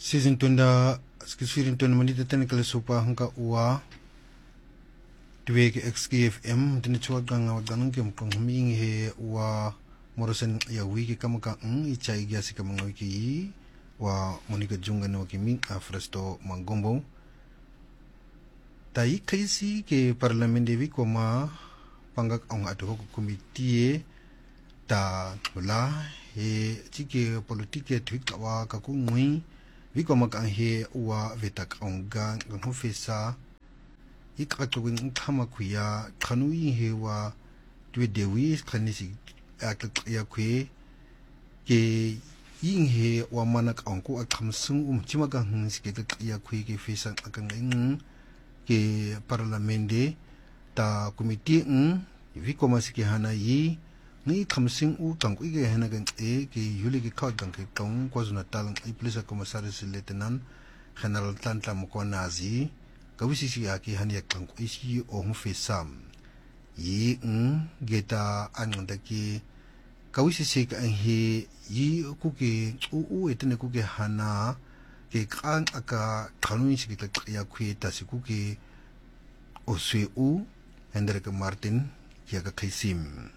season tunda skisfirin tunda manita technical super hanga uwa tuweke XKFM tini chua ganga waganang kem kong huming he uwa morosen ya wiki kamaka ichai gyasi kamanga wiki wa Monica Junga no kimi afresto mangombo tai kaisi ke parlamente vi koma pangak ong ato komitie ta la he chike politike twik wa kakungui vi koma kan he wa vetak onga ngho fesa ikatwing khama kuya khanui he wa twe dewi khanisi ya kwe ke yin he wa manak onko akhamsung chimaga hnsike ya kwe ke fesa akang ke parlamente ta komite vi koma sike hana yi ni khamsing tang ke hana gan ke yuli ke khad dang ke tong kwazuna tal I police commissaris lieutenant general tantla mokonazi kawisi si aki hani tang isi o hfesam yi geta ananda ke kawisi si ka he yi ku ke etene ku ke hana ke kan aka kanun si ke ya khweta si ku ke oswe Hendrik Martin ya ka kaisim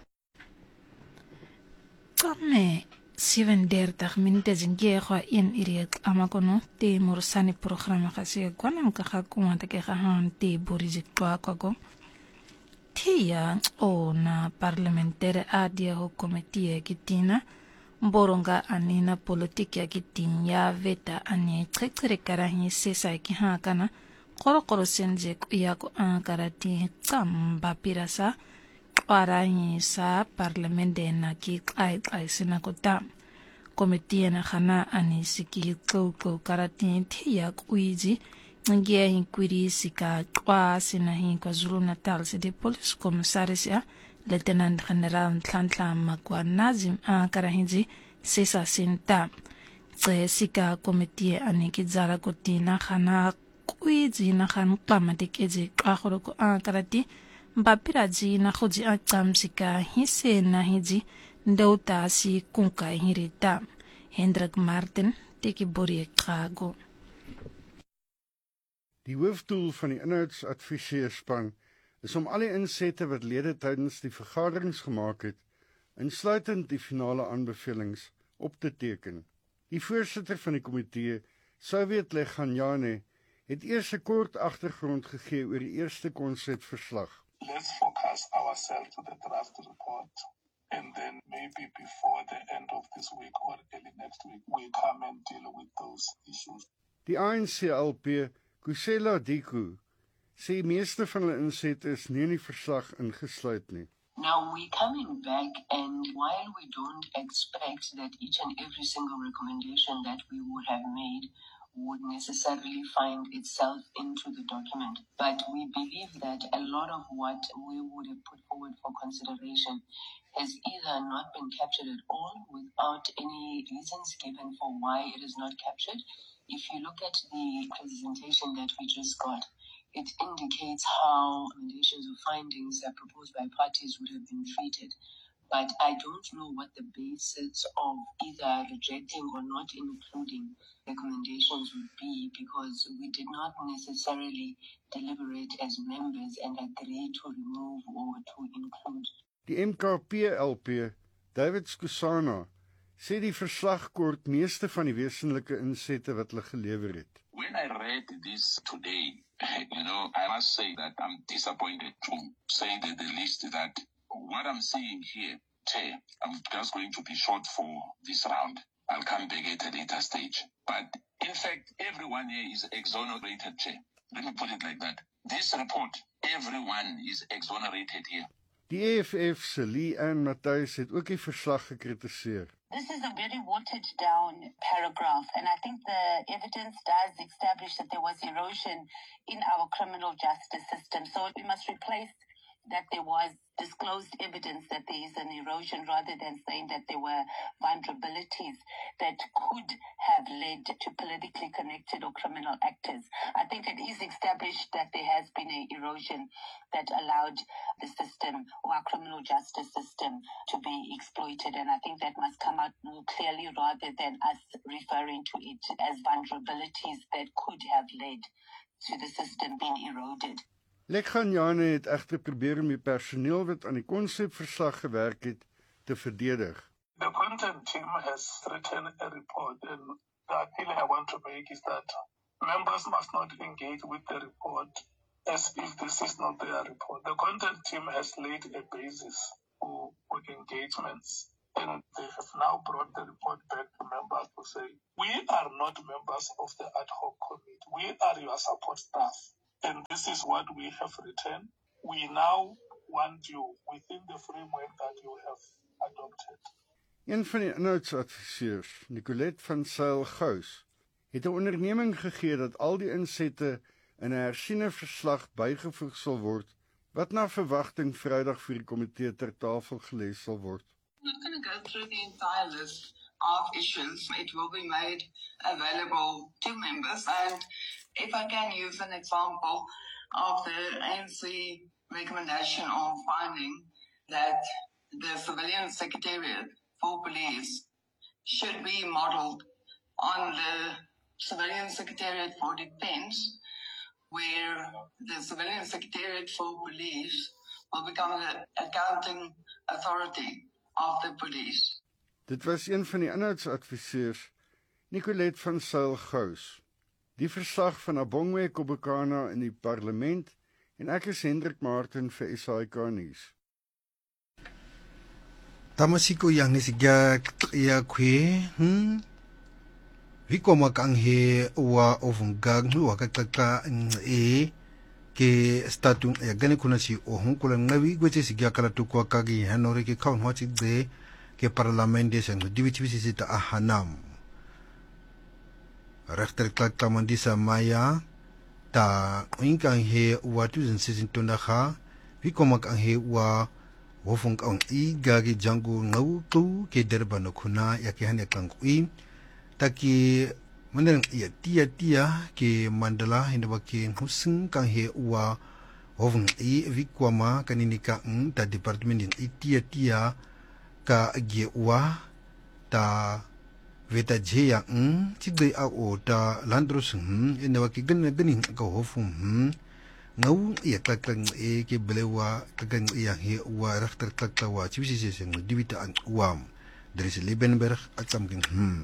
Kame 37 minutes ngekho in iriet amakono te morsani programa kasi kwanam ka kuma te ke han te boriji kwa kwago tia na parlementaire adia ho komitie kitina boronga anina politika kitinya veta ani trekere karahi sesa ki ha kana koro senje ya ko ankarati kamba pirasa Arahi sa parlamente na ki ai sina kota komite na khana ani siki ko karati tia kuiji ngia inquiri sika kwa sina hin KwaZulu Natal City Police Commissaris ya Lieutenant General Tlantla Magwanazim karahinji sesa sinta sika komite ani kizara kotina khana kuiji na khan pamatikezi akhoro ko karati Mbapiraji na khoji achamsika hise na hiji ndauta si kunka hirita Hendrik Martin teki borie krago. Die hoofdoel van die inhoudsadviseurspan is om alle insette wat lede tydens die vergaderings gemaak het, insluitend die finale aanbevelings, op te teken. Die voorsitter van die komitee, Soviet Leganyane, het eers 'n kort agtergrond gegee oor die eerste konsepverslag. Let's focus ourselves to the draft report, and then maybe before the end of this week or early next week, we come and deal with those issues. Die ANC-LP, Kusela Diku, sê meeste van hulle insette is nie in die verslag ingesluit nie. Now we're coming back, and while we don't expect that each and every single recommendation that we would have made would necessarily find itself into the document, but we believe that a lot of what we would have put forward for consideration has either not been captured at all without any reasons given for why it is not captured. If you look at the presentation that we just got, it indicates how recommendations or findings that proposed by parties would have been treated. But I don't know what the basis of either rejecting or not including recommendations would be, because we did not necessarily deliberate as members and agree to remove or to include. Die MKP-LP, David Skusana, sê die verslag kort meeste van die wesenlike insette wat hulle gelewer het. When I read this today, I must say that I'm disappointed to say that the least that what I'm seeing here, Chair, I'm just going to be short for this round. I'll come back at a later stage. But in fact, everyone here is exonerated, Chair. Let me put it like that. This report, everyone is exonerated here. Die EFF se Leanne Matthys het ook die verslag gekritiseer. This is a very watered down paragraph, and I think the evidence does establish that there was erosion in our criminal justice system. So we must replace that there was disclosed evidence that there is an erosion rather than saying that there were vulnerabilities that could have led to politically connected or criminal actors. I think it is established that there has been an erosion that allowed the system or our criminal justice system to be exploited, and I think that must come out more clearly rather than us referring to it as vulnerabilities that could have led to the system being eroded. Lekhanjane het egter probeer om die personeel wat aan die konsepverslag gewerk het te verdedig. The content team has written a report, and the appeal I want to make is that members must not engage with the report as if this is not their report. The content team has laid a basis for engagements, and they have now brought the report back to members to say, we are not members of the ad hoc committee. We are your support staff. And this is what we have written. We now want you within the framework that you have adopted. Een van die inhoudsadviseurs, Nicolette van Sail-Gous, het 'n onderneming gegee dat al die insette in 'n hersiene verslag bygevoeg sal word, wat na verwagting Vrydag vir die komitee ter tafel gelê sal word. I'm not going to go through the entire list of issues. It will be made available to members. And if I can use an example of the ANC recommendation or finding that the Civilian Secretariat for Police should be modelled on the Civilian Secretariat for Defence, where the Civilian Secretariat for Police will become the accounting authority of the police. Dit was een van die inhoudsadviseurs, Nicolette van Sail-Gous. Die verslag van Abongwe Kobukana in die parlement, en ek is Hendrik Martin vir SAIK nuus. Tamasiko yang nisiga ya kwe vikoma kanghe wa ovungang wa kakaka ke statu ya gane kuna si ohunkula ngawi gweche sigya kala tukwa kagi hanore ke kaun hwachi de ke parlamente sang divisi sita ahanam rechter klakta mandisa maya ta inkang he wa 2016 kha vikoma kanghe wa wofung ang igagi jangu ngau tu ke derbano kuna ya ke hane kangui taki Mandarang tia ke mandala hinda ke husung kang he wa hovung vikwama kaninika ta department tia ka ge wa ta veta jeya chigde a o ta landros hinda ke ganin ka hofung ngau klaklang ke belewa kagang he wa rechter klakta wa chibisi seng dibita an uam dari Liebenberg atamkin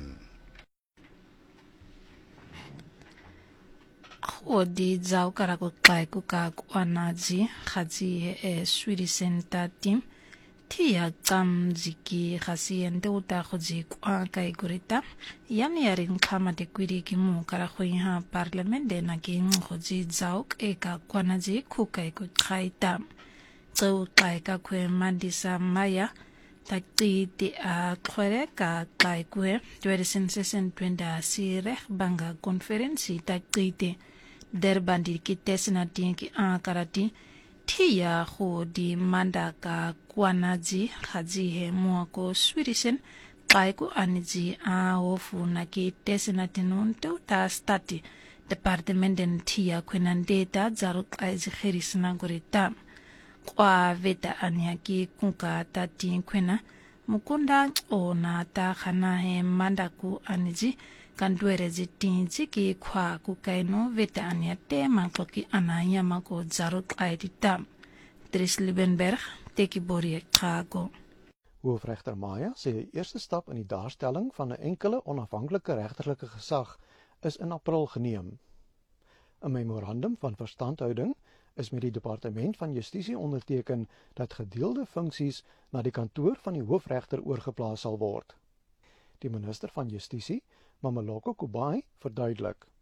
Odi zau karako kai kuka kwanaji khaji Swedish Center team tia kam ziki khasi ende uta khoji kwa kai gurita yani yarin khama de kwiri ki mu kara khoi ha parliament de na ki khoji zau ka kwanaji kukai ku khaita zau kai ka kwe mandisa maya takti ti a khore ka kai kwe 2016 sire banga conference takti ti derbandi ki tesna tin ki karati tia ho di manda ka kwanaji khaji he mo ko swirisen kai ko aniji a ofu na ki tesna tinun to ta stati department den tia kwenan data zaru kai khirisna gorita kwa veta anya ki kunka ta tin kwena mukunda ona ta khana he manda ku aniji kandwere zitinzi ki kwa kukaino veta anya tema koki anaya mako zarut aidita Dries Liebenberg teki borie Kago. Hoofregter Maya sê die eerste stap in die daarstelling van 'n enkele onafhanklike regterlike gesag is in April geneem. 'n Memorandum van verstandhouding is met die Departement van Justisie onderteken dat gedeelde funksies na die kantoor van die hoofregter oorgeplaas sal word. Die minister van Justisie, Mameloko Kubai, verduidelik.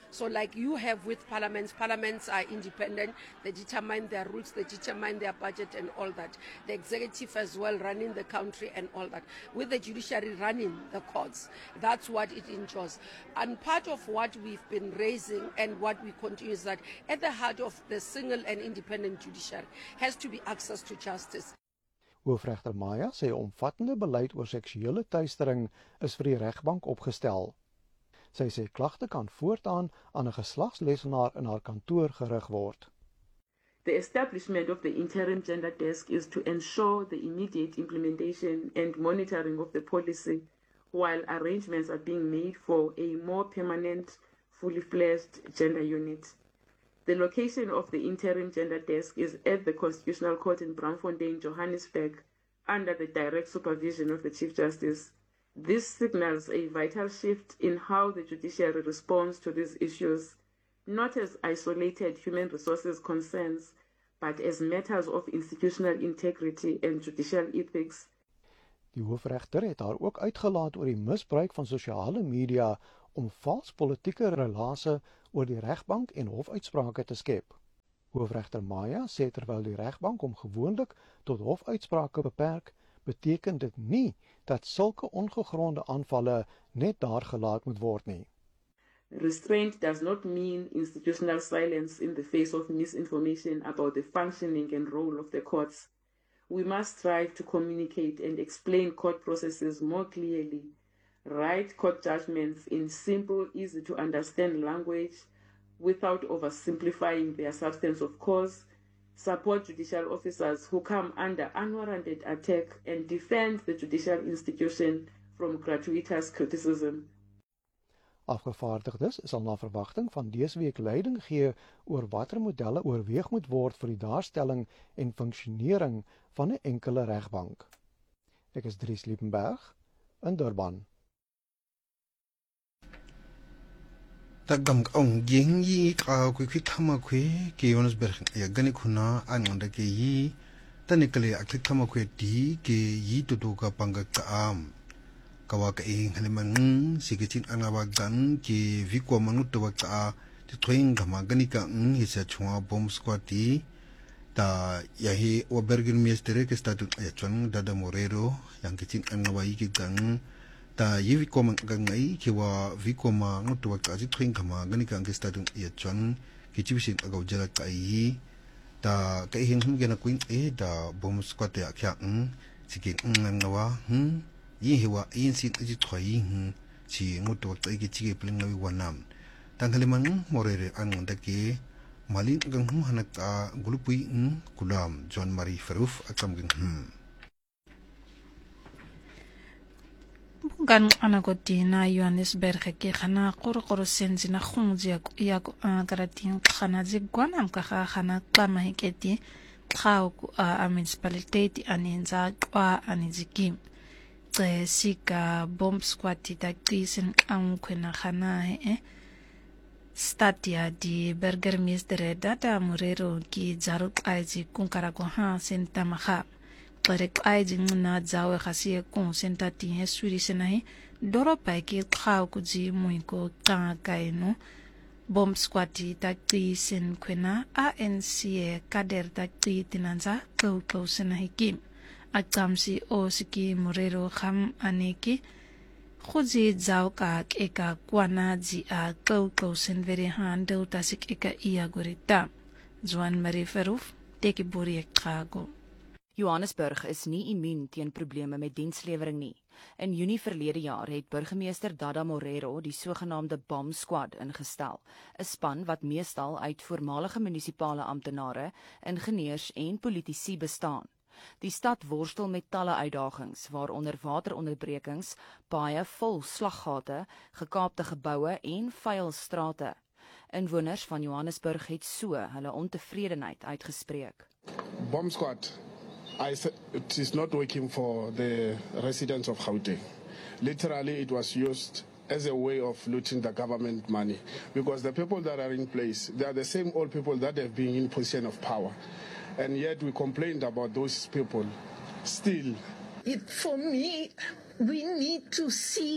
So like you have with parliaments are independent, they determine their rules, they determine their budget and all that. The executive as well running the country and all that. With the judiciary running the courts, that's what it ensures. And part of what we've been raising and what we continue is that at the heart of the single and independent judiciary has to be access to justice. Hoofregter Maya sê omvattende beleid oor seksuele teistering is vir die regbank opgestel. Sy sê klagte kan voortaan aan 'n geslagslesenaar in haar kantoor gerig word. The establishment of the interim gender desk is to ensure the immediate implementation and monitoring of the policy, while arrangements are being made for a more permanent, fully fledged gender unit. The location of the interim gender desk is at the Constitutional Court in Braamfontein, Johannesburg, under the direct supervision of the Chief Justice. This signals a vital shift in how the judiciary responds to these issues, not as isolated human resources concerns, but as matters of institutional integrity and judicial ethics. Die hoofregter het haar ook uitgelaat oor die misbruik van sosiale media om vals politieke relase oor die regbank en hofuitsprake te skep. Hoofregter Maya sê terwyl die regbank hom gewoonlik tot hofuitsprake beperk, beteken dit nie dat sulke ongegronde aanvalle net daar gelaat moet word nie. Restraint does not mean institutional silence in the face of misinformation about the functioning and role of the courts. We must strive to communicate and explain court processes more clearly, write court judgments in simple, easy-to-understand language without oversimplifying their substance of cause, support judicial officers who come under unwarranted attack, and defend the judicial institution from gratuitous criticism. Afgevaardigdes sal na verwagting van dese week leiding gee oor watter modelle oorweeg moet word vir die daarstelling en funksionering van 'n enkele regbank. Ek is Dries Liebenberg in Durban. Tagam ong yeng yi ka kwi thama kwi ke Johannesburg ya gani khuna angonda ke yi tanikale aklik thama kwi di ke yi tutu ka panga ka am kawa ka ing haliman sigichin anaba gan ke vikwa manu to ka ti thoing gama gani ka hisa chunga bomb squad ti ta ya hi obergin miestere ke statu ya chon dada morero yang kichin anaba yi ki gang ta yivi koma ngai ke wa vikoma ngoto wa kaji twing kama gani ka nge stadium ya chon ki chibisin aga jala kai ta kai hin hum gena kuin da bom squat ya kya chikin ngawa yi hewa yin sin ji thoi chi ngoto wa kai ki chige pling ngai wanam tanghaliman morere an da ke malin gang hum hanaka gulupui kulam John Marie Feruf akam ging Gan anagoti na Johannesburg ke khana qoro senzi na khungji ya karatin khana zigwana mkha khana kama heketi khau a municipality aninza kwa anizikim sika bomb squad ta kisen kwena khana statia di burgermeester data morero ki zaru aizi kunkara ko ha senta maha Parek aizi na zawe khasiye kon sentati he suri senahi doro paiki khau kuji muiko kaino bomb squati takti sen kwena ANC kader takti tinanza kau senahi kim akamsi osiki morero kham aneki khuji zaw ka eka kwana ji a kau sen vere handel tasik eka ia gorita Johan Marie Verhoef teki bori ekhago Johannesburg is nie immuun teen probleme met dienslewering nie. In Junie verlede jaar het burgemeester Dada Morero die sogenaamde Bomb Squad ingestel, 'n span wat meestal uit voormalige munisipale amptenare, ingenieurs en politici bestaan. Die stad worstel met talle uitdagings, waaronder wateronderbrekings, paaie vol slaggate, gekaapte geboue en vuil strate. Inwoners van Johannesburg het so hulle ontevredenheid uitgespreek. Bomb Squad, it is not working for the residents of Gauteng. Literally, it was used as a way of looting the government money, because the people that are in place, they are the same old people that have been in position of power. And yet we complained about those people. Still, for me, we need to see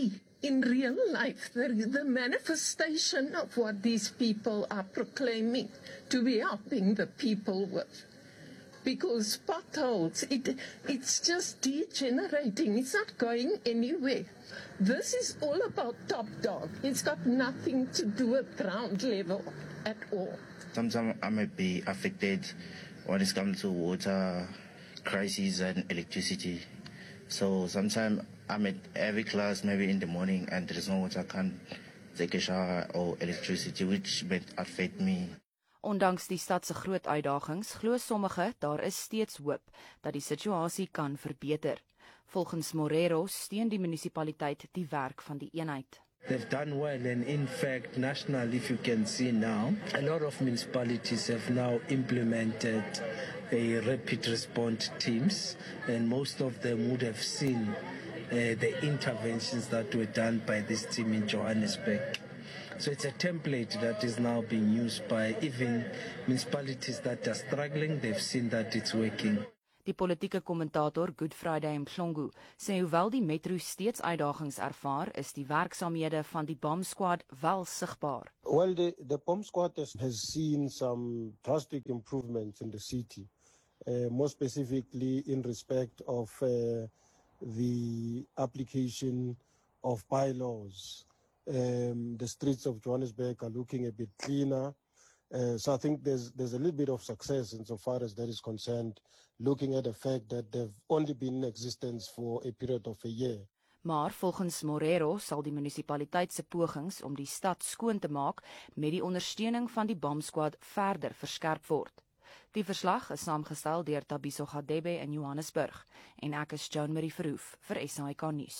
in real life, the manifestation of what these people are proclaiming to be helping the people with. Because potholes, it's just degenerating. It's not going anywhere. This is all about top dog. It's got nothing to do with ground level at all. Sometimes I might be affected when it comes to water crises and electricity. So sometimes I'm at every class, maybe in the morning, and there is no water, I can't take a shower or electricity, which might affect me. Ondanks die stad se groot uitdagings, glo sommige daar is steeds hoop dat die situasie kan verbeter. Volgens Morero steun die munisipaliteit die werk van die eenheid. They've done well, and in fact, nationally, if you can see now, a lot of municipalities have now implemented a rapid response teams, and most of them would have seen the interventions that were done by this team in Johannesburg. So it's a template that is now being used by even municipalities that are struggling. They've seen that it's working. Die politieke kommentator Good Friday Mhlongo sê hoewel die metro steeds uitdagings ervaar, is die werksaamhede van die bomb squad wel sigbaar. Well, the bomb squad has seen some drastic improvements in the city, more specifically in respect of the application of bylaws. The streets of Johannesburg are looking a bit cleaner. So I think there's a little bit of success insofar as that is concerned, looking at the fact that they've only been in existence for a period of a year. Maar volgens Morero sal die munisipaliteit se pogings om die stad skoon te maak met die ondersteuning van die bomb squad verder verskerp word. Die verslag is saamgestel deur Tabiso Gadebe in Johannesburg en ek is Joan Marie Verhoef vir SAK nuus.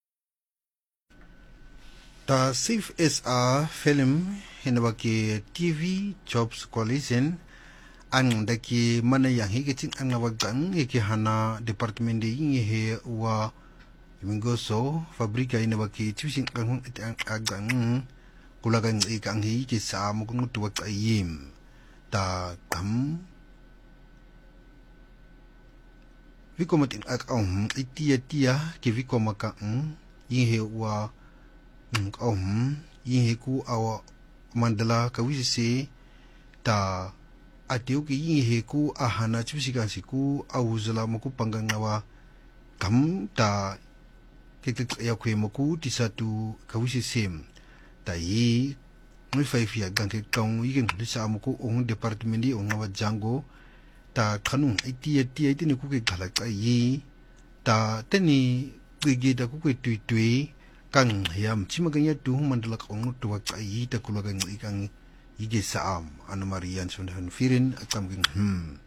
The Safe SA film hinabaki TV Jobs Coalition ang daki mana yang hikiting ang nawagang hana department de he wa mingoso fabrika hinabaki tusing ang agang kulagang ikang hiki sa mugung tuwak ayim ta kam vikomat in akang itia ki vikomaka he wa yiheku awa mandala kawisi ta atiu ki yiheku ahana chusika siku awuzala moku pangangawa kam ta kekek ya kwemoku tisatu kawisi sem ta yi ngifaifi ya ganke kong yigen lisa moku ong departmenti ong awa jango ta kanung itia itini ku ke galak yi ta teni gege da ku ke tui kang yam chimaganya tu mandala kong tuwa kai ta kulagang ikang ige saam Anna Marian sundan firin atam ging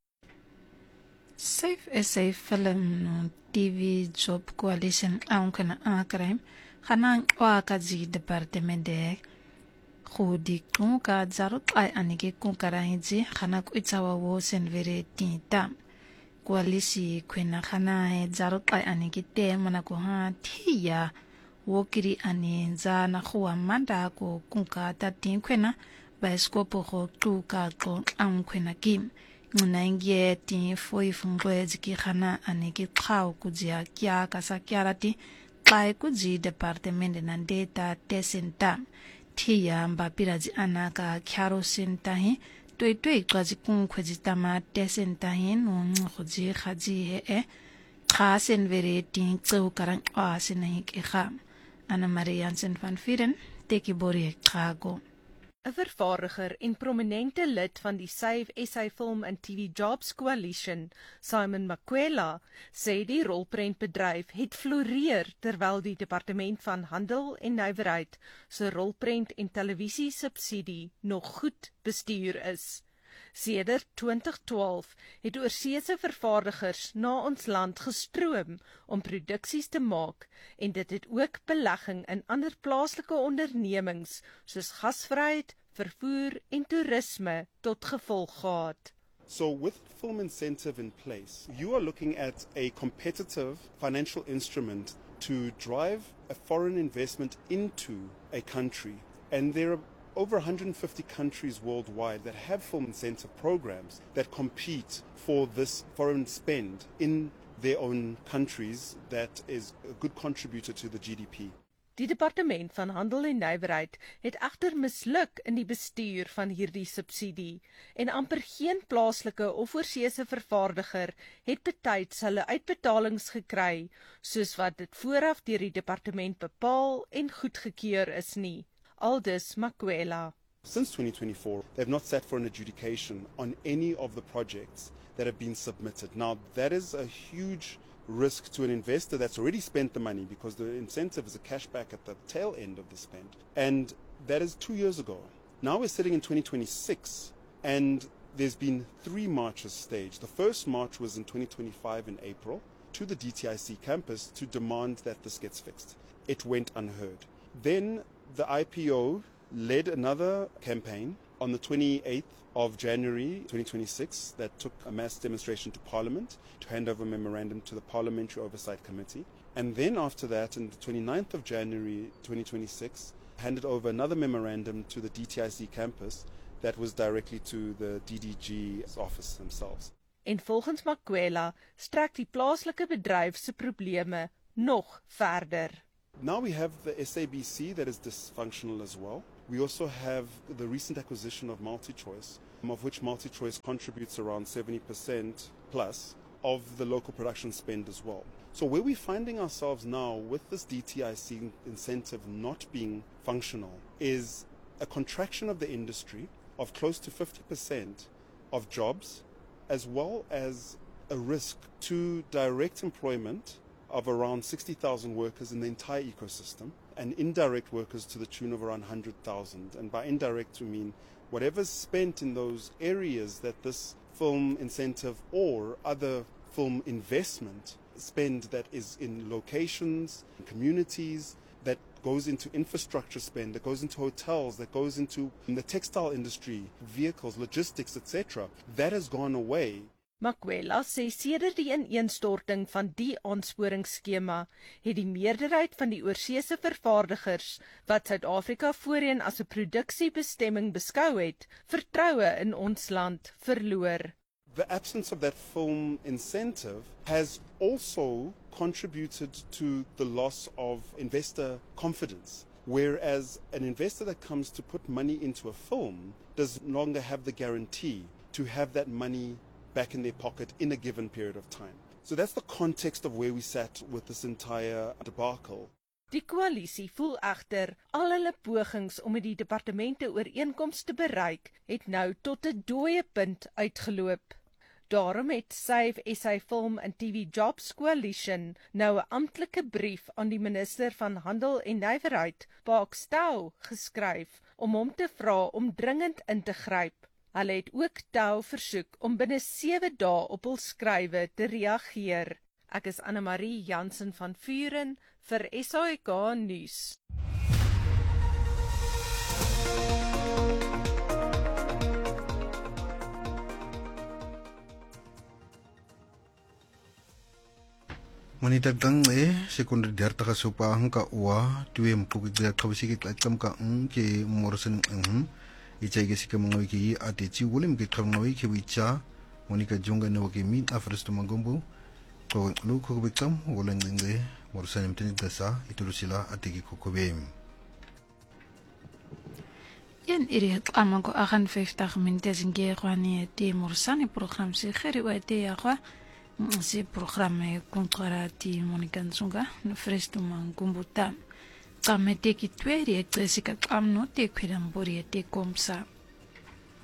Safe SA film no TV Job Coalition ang kana akrem khanang wa kaji department de khudi kun ka zarut ai anike kun karahinji khana ku itsawa wo sen vere tinta coalition kwena khana he zarut ai anike te mana ko ha thiya wokiri anenza na khuwa manda ko kunka tatin kwena baiskopo go tuka ko ang kwena kim nginangie tin foi fungwe ziki khana aniki khao kujia kya kasa kyarati kai kuji department na data tesenta thiya mbapiraji anaka khyaro senta hi toi kwaji kun khwaji tama tesenta hi no khoji khaji he khasen vere tin tseu karang asen hi ke kha Anna Marie Jansen van Vieren, Teki Borrie Trago. 'n Vervaardiger en prominente lid van die Save SA Film and TV Jobs Coalition, Simon Makwela, sê die rolprentbedryf het floreer terwyl die Departement van Handel en Nywerheid se rolprent en televisie subsidie nog goed bestuur is. Sedert 2012 het oorseese vervaardigers na ons land gestroom om produksies te maak en dit het ook belegging in ander plaaslike ondernemings soos gasvryheid, vervoer en toerisme tot gevolg gehad. So with Film Incentive in place, you are looking at a competitive financial instrument to drive a foreign investment into a country. And there are over 150 countries worldwide that have film incentive programs that compete for this foreign spend in their own countries that is a good contributor to the GDP. Die Departement van Handel en Nywerheid het egter misluk in die bestuur van hierdie subsidie en amper geen plaaslike of oorseese vervaardiger het betyds hulle uitbetalings gekry, soos wat dit vooraf deur die departement bepaal en goedgekeur is nie. Aldus Makwela. Since 2024, they've not sat for an adjudication on any of the projects that have been submitted. Now, that is a huge risk to an investor that's already spent the money because the incentive is a cashback at the tail end of the spend. And that is 2 years ago. Now we're sitting in 2026 and there's been 3 marches staged. The first march was in 2025 in April to the DTIC campus to demand that this gets fixed. It went unheard. Then the IPO led another campaign on the 28th of January 2026 that took a mass demonstration to Parliament to hand over a memorandum to the Parliamentary Oversight Committee. And then after that, on the 29th of January 2026, handed over another memorandum to the DTIC campus that was directly to the DDG's office themselves. En volgens Makwela strek die plaaslike bedryf se probleme nog verder. Now we have the SABC that is dysfunctional as well. We also have the recent acquisition of MultiChoice, of which MultiChoice contributes around 70% plus of the local production spend as well. So where we're finding ourselves now with this DTIC incentive not being functional is a contraction of the industry of close to 50% of jobs, as well as a risk to direct employment of around 60,000 workers in the entire ecosystem, and indirect workers to the tune of around 100,000. And by indirect, we mean whatever's spent in those areas that this film incentive or other film investment spend that is in locations, communities, that goes into infrastructure spend, that goes into hotels, that goes into the textile industry, vehicles, logistics, etc. That has gone away. Makwela sê sedert die ineenstorting van die aansporingsskema het die meerderheid van die oorseese vervaardigers wat Suid-Afrika voorheen as 'n produksiebestemming beskou het, vertroue in ons land verloor. The absence of that film incentive has also contributed to the loss of investor confidence, whereas an investor that comes to put money into a film does no longer have the guarantee to have that money back in their pocket in a given period of time. So that's the context of where we sat with this entire debacle. Die koalisie voel egter al hulle pogings om met die departemente ooreenkoms te bereik het nou tot 'n dooie punt uitgeloop. Daarom het Save SA Film and TV Jobs Coalition nou 'n amptelike brief aan die minister van Handel en Nywerheid, Park Stau, geskryf om hom te vra om dringend in te gryp. Hulle het ook Tau versoek om binne 7 dae op hul skrywe te reageer. Ek is Anne-Marie Jansen van Vuren vir SAK nuus. Manita gange sekunde 30 sopa hangka ua tuwe mpukikla kabisiki tlamka ke morsen ichage sika mangawiki atichi wulim ke khamngawiki wicha monika jonga ne wake min afresto mangombo to lu ko bikam wolengenge morsen mteni dasa itulusila atiki kokobe Yen iri amago 58 minute zinge kwani te morsani program se kheri wa te ya kwa si programme kontrati Monica Nzunga no fresto mangumbuta kamete ki tweri eksika kamno te kwirambori te komsa